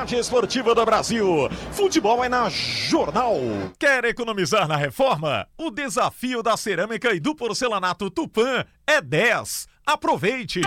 atividade esportiva do Brasil. Futebol é na Jornal. Quer economizar na reforma? O desafio da cerâmica e do porcelanato Tupã é 10. Aproveite!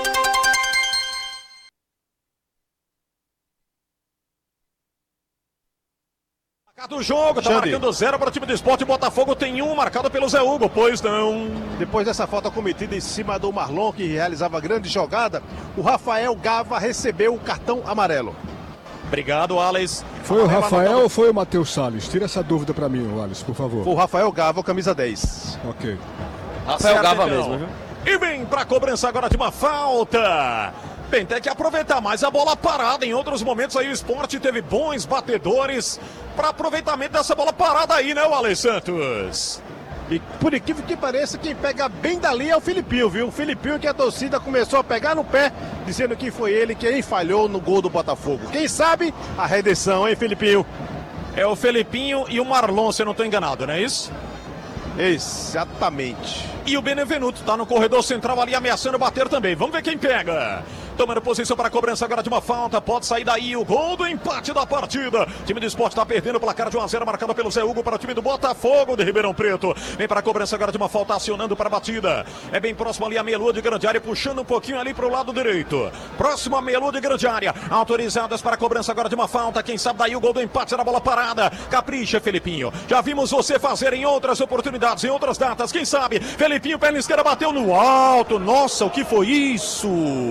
Do jogo, tá marcando 0 para o time do Sport. Botafogo tem 1, marcado pelo Zé Hugo, pois não. Depois dessa falta cometida em cima do Marlon, que realizava grande jogada, o Rafael Gava recebeu o cartão amarelo. Obrigado, Alex. Foi o Rafael ou foi o Matheus Salles? Tira essa dúvida para mim, Alex, por favor. Foi o Rafael Gava, camisa 10. Ok. Rafael Gava mesmo, viu? E vem pra cobrança agora de uma falta. Bem, tem que aproveitar mais a bola parada. Em outros momentos aí o Sport teve bons batedores para aproveitamento dessa bola parada aí, né, o Alex Santos? E por incrível que pareça, quem pega bem dali é o Filipinho, viu? O Filipinho que a torcida começou a pegar no pé, dizendo que foi ele quem falhou no gol do Botafogo. Quem sabe a redenção, hein, Filipinho? É o Felipinho e o Marlon, se eu não estou enganado, não é isso? Exatamente. E o Benevenuto tá no corredor central ali ameaçando bater também. Vamos ver quem pega. Tomando posição para a cobrança agora de uma falta. Pode sair daí o gol do empate da partida. O time do Sport está perdendo o placar de 1-0, marcado pelo Zé Hugo para o time do Botafogo de Ribeirão Preto. Vem para a cobrança agora de uma falta, acionando para a batida. É bem próximo ali a meia-lua de grande área, puxando um pouquinho ali para o lado direito. Próximo a meia-lua de grande área. Autorizadas para a cobrança agora de uma falta. Quem sabe daí o gol do empate na bola parada. Capricha, Felipinho. Já vimos você fazer em outras oportunidades, em outras datas. Quem sabe? Felipinho, perna esquerda, bateu no alto. Nossa, o que foi isso?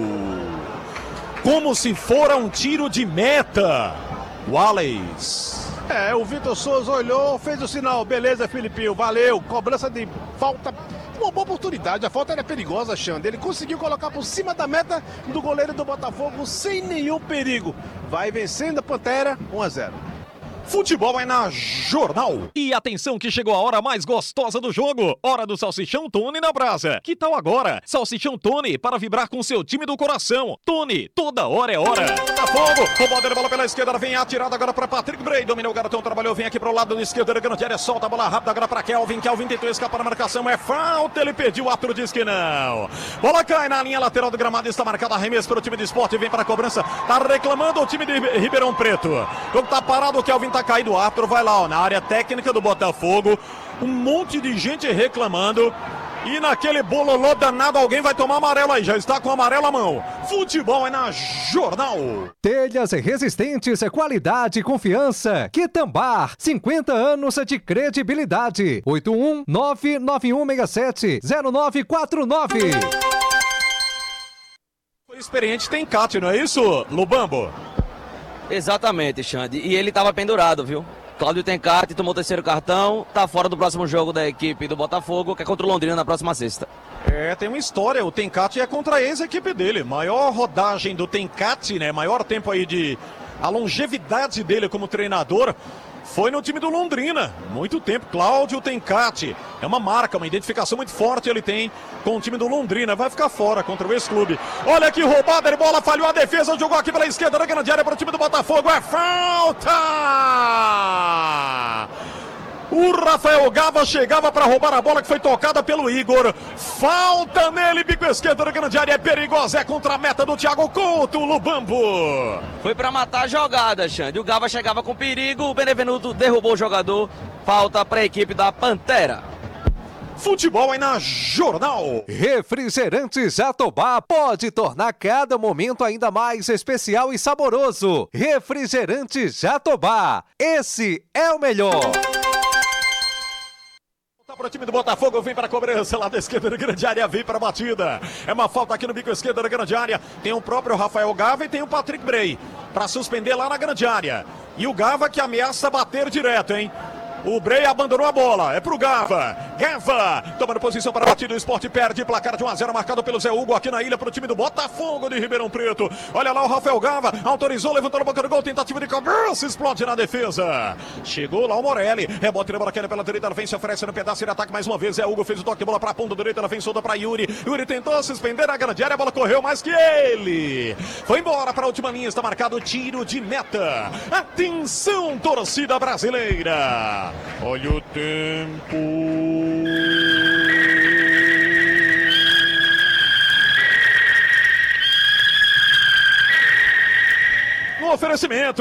Como se fora um tiro de meta. Wallace. O Vitor Souza olhou, fez o sinal. Beleza, Filipinho, valeu. Cobrança de falta. Uma boa oportunidade. A falta era perigosa, Xande. Ele conseguiu colocar por cima da meta do goleiro do Botafogo sem nenhum perigo. Vai vencendo a Pantera, 1-0. Futebol é na Jornal. E atenção que chegou a hora mais gostosa do jogo. Hora do Salsichão Tony na brasa. Que tal agora? Salsichão Tony para vibrar com seu time do coração. Tony, toda hora é hora. Botafogo, roubada de bola pela esquerda. Vem atirada agora para Patrick Bray. Dominou o garotão, trabalhou. Vem aqui pro lado esquerdo da grande área. Solta a bola rápida agora para Kelvin. Kelvin tentou escapar na marcação. É falta. Ele pediu. O árbitro diz que não. Bola cai na linha lateral do gramado. Está marcado arremesso para o time de Sport. Vem para a cobrança. Tá reclamando o time de Ribeirão Preto. O jogo tá parado. O Kelvin tá caído, o árbitro vai lá, ó, na área técnica do Botafogo, um monte de gente reclamando, e naquele bololô danado alguém vai tomar amarelo aí, já está com amarelo à mão. Futebol é na Jornal. Telhas resistentes, qualidade e confiança. Quitambar, 50 anos de credibilidade. 81991670949. O experiente tem Cate, não é isso, Lubambo? Exatamente, Xande. E ele estava pendurado, viu? Cláudio Tencati tomou o terceiro cartão, tá fora do próximo jogo da equipe do Botafogo, que é contra o Londrina na próxima sexta. Tem uma história, o Tencati é contra a ex-equipe dele. Maior rodagem do Tencati, né? Maior tempo aí de... A longevidade dele como treinador foi no time do Londrina. Muito tempo, Cláudio Tencati. É uma marca, uma identificação muito forte ele tem com o time do Londrina. Vai ficar fora contra o ex-clube. Olha que roubada de bola, falhou a defesa, jogou aqui pela esquerda da grande área para o time do Botafogo. É falta! O Rafael Gava chegava para roubar a bola que foi tocada pelo Igor. Falta nele, bico esquerdo da grande área, é perigosa, é contra a meta do Thiago Couto, o Lubambo. Foi para matar a jogada, Xande. O Gava chegava com perigo, o Benevenuto derrubou o jogador. Falta para a equipe da Pantera. Futebol é na Jornal. Refrigerantes Jatobá pode tornar cada momento ainda mais especial e saboroso. Refrigerantes Jatobá, esse é o melhor. Para o time do Botafogo, vem para a cobrança lá da esquerda da grande área, vem para a batida. É uma falta aqui no bico esquerdo da grande área. Tem o próprio Rafael Gava e tem o Patrick Bray para suspender lá na grande área. E o Gava que ameaça bater direto, hein? O Bray abandonou a bola, é pro Gava. Gava, tomando posição para a batida, o Sport perde, placar de 1-0, marcado pelo Zé Hugo aqui na ilha para o time do Botafogo de Ribeirão Preto. Olha lá o Rafael Gava, autorizou, levantou na boca do gol, tentativa de cabeça, explode na defesa. Chegou lá o Morelli, rebote de bola pela direita, ela vem, se oferece no pedaço de ataque mais uma vez. Zé Hugo fez o toque de bola para a ponta direita, ela vem solta para Yuri. Yuri tentou suspender a grande área, a bola correu mais que ele. Foi embora para a última linha, está marcado tiro de meta. Atenção, torcida brasileira. Olha o tempo. No oferecimento